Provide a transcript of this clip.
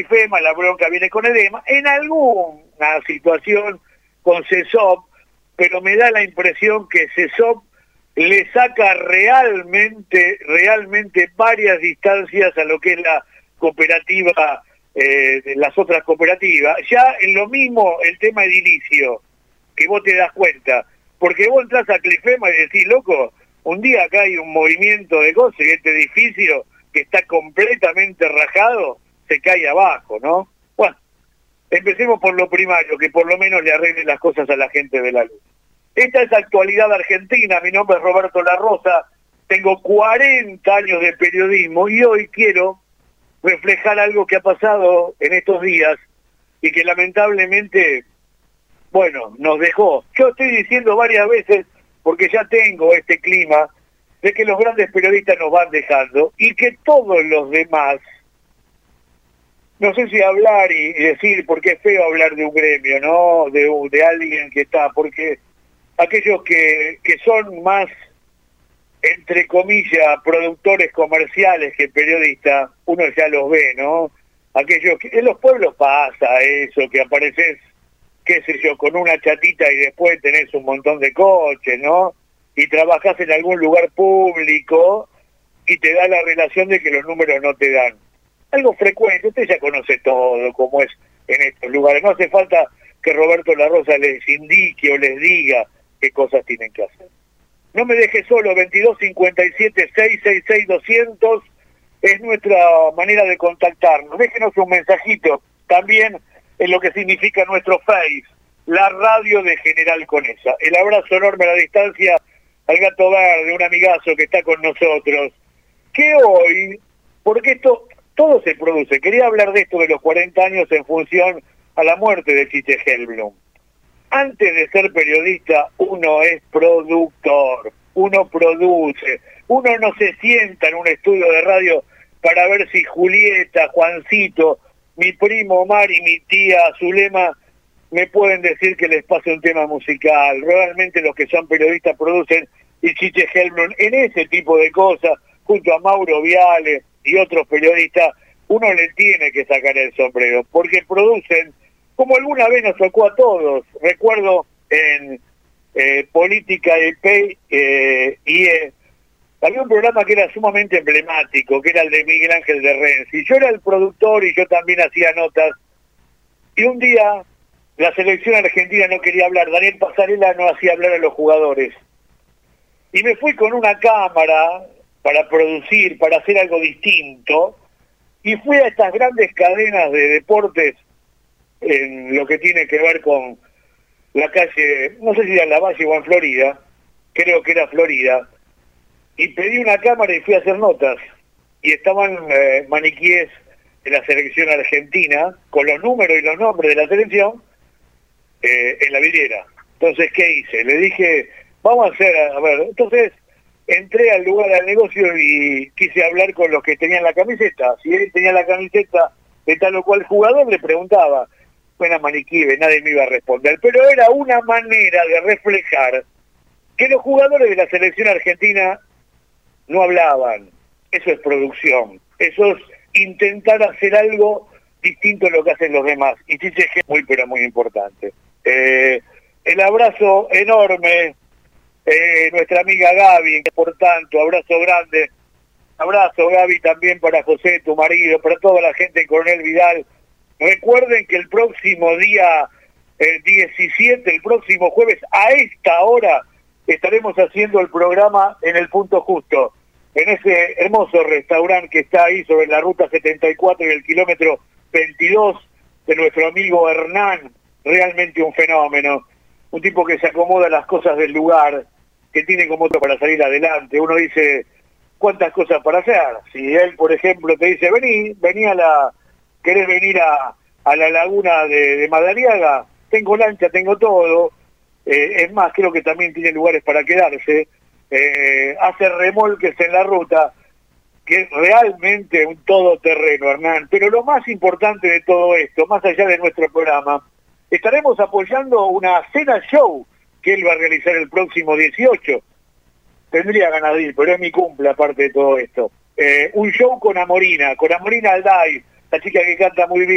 Clifema, la bronca viene con edema, en alguna situación con CESOP, pero me da la impresión que CESOP le saca realmente varias distancias a lo que es la cooperativa, de las otras cooperativas. Ya en lo mismo el tema edilicio, que vos te das cuenta, porque vos entras a Clifema y decís, loco, un día acá hay un movimiento de cosas y este edificio que está completamente rajado se cae abajo, ¿no? Bueno, empecemos por lo primario, que por lo menos le arreglen las cosas a la gente de la luz. Esta es Actualidad Argentina, mi nombre es Roberto La Rosa, tengo 40 años de periodismo y hoy quiero reflejar algo que ha pasado en estos días y que lamentablemente, bueno, nos dejó. Yo estoy diciendo varias veces, porque ya tengo este clima, de que los grandes periodistas nos van dejando y que todos los demás, no sé si hablar y decir, porque es feo hablar de un gremio, ¿no? De alguien que está, porque aquellos que son más, entre comillas, productores comerciales que periodistas, uno ya los ve, ¿no? Aquellos que en los pueblos pasa eso, que apareces, qué sé yo, con una chatita y después tenés un montón de coches, ¿no? Y trabajás en algún lugar público y te da la relación de que los números no te dan. Algo frecuente, usted ya conoce todo, como es en estos lugares. No hace falta que Roberto La Rosa les indique o les diga qué cosas tienen que hacer. No me deje solo, 2257-666-200 es nuestra manera de contactarnos. Déjenos un mensajito también en lo que significa nuestro Face, la radio de General Conesa. El abrazo enorme a la distancia al Gato Verde, un amigazo que está con nosotros, que hoy, porque esto todo se produce, quería hablar de esto de los 40 años en función a la muerte de Chiche Hellblum. Antes de ser periodista, uno es productor, uno produce, uno no se sienta en un estudio de radio para ver si Julieta, Juancito, mi primo Omar y mi tía Zulema me pueden decir que les pase un tema musical. Realmente los que son periodistas producen, y Chiche Hellblum en ese tipo de cosas, junto a Mauro Viale y otros periodistas, uno le tiene que sacar el sombrero, porque producen, como alguna vez nos tocó a todos. Recuerdo en Política EP había un programa que era sumamente emblemático, que era el de Miguel Ángel de Renzi. Yo era el productor y yo también hacía notas. Y un día la selección argentina no quería hablar, Daniel Pasarela no hacía hablar a los jugadores. Y me fui con una cámara para producir, para hacer algo distinto, y fui a estas grandes cadenas de deportes en lo que tiene que ver con la calle, no sé si era en La Valle o en Florida, creo que era Florida, y pedí una cámara y fui a hacer notas, y estaban maniquíes de la selección argentina, con los números y los nombres de la selección, en la vidriera. Entonces, ¿qué hice? Le dije, vamos a hacer, a ver, entonces entré al lugar del negocio y quise hablar con los que tenían la camiseta. Si él tenía la camiseta de tal o cual jugador, le preguntaba, buena maniquí, nadie me iba a responder, pero era una manera de reflejar que los jugadores de la selección argentina no hablaban. Eso es producción, eso es intentar hacer algo distinto a lo que hacen los demás, y sí es muy, pero muy importante. El abrazo enorme, nuestra amiga Gaby, por tanto, abrazo grande, abrazo Gaby también para José, tu marido, para toda la gente en Coronel Vidal. Recuerden que el próximo día 17, el próximo jueves, a esta hora, estaremos haciendo el programa en El Punto Justo, en ese hermoso restaurante que está ahí sobre la ruta 74 y el kilómetro 22, de nuestro amigo Hernán, realmente un fenómeno, un tipo que se acomoda a las cosas del lugar, que tiene como otro para salir adelante. Uno dice, ¿cuántas cosas para hacer? Si él, por ejemplo, te dice, vení a la... ¿Querés venir a la laguna de Madariaga? Tengo lancha, tengo todo. Es más, creo que también tiene lugares para quedarse. Hace remolques en la ruta, que es realmente un todoterreno, Hernán. Pero lo más importante de todo esto, más allá de nuestro programa, estaremos apoyando una cena show que él va a realizar el próximo 18. Tendría ganas de ir, pero es mi cumple aparte de todo esto. Un show con Amorina Alday, la chica que canta muy bien.